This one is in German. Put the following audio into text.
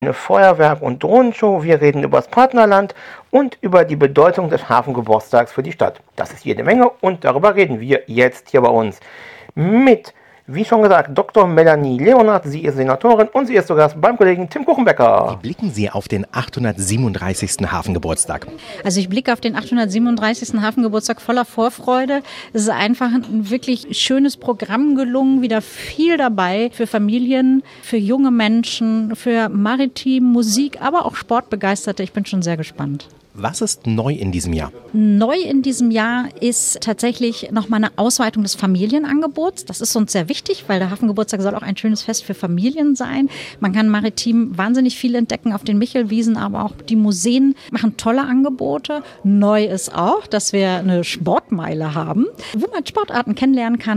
Eine Feuerwerk- und Drohnenshow. Wir reden über das Partnerland und über die Bedeutung des Hafengeburtstags für die Stadt. Das ist jede Menge und darüber reden wir jetzt hier bei uns mit, wie schon gesagt, Dr. Melanie Leonhardt. Sie ist Senatorin und sie ist zu Gast beim Kollegen Tim Kuchenbecker. Wie blicken Sie auf den 837. Hafengeburtstag? Also ich blicke auf den 837. Hafengeburtstag voller Vorfreude. Es ist einfach ein wirklich schönes Programm gelungen, wieder viel dabei für Familien, für junge Menschen, für Maritim, Musik, aber auch Sportbegeisterte. Ich bin schon sehr gespannt. Was ist neu in diesem Jahr? Neu in diesem Jahr ist tatsächlich nochmal eine Ausweitung des Familienangebots. Das ist uns sehr wichtig, weil der Hafengeburtstag soll auch ein schönes Fest für Familien sein. Man kann maritim wahnsinnig viel entdecken auf den Michelwiesen, aber auch die Museen machen tolle Angebote. Neu ist auch, dass wir eine Sportmeile haben, wo man Sportarten kennenlernen kann.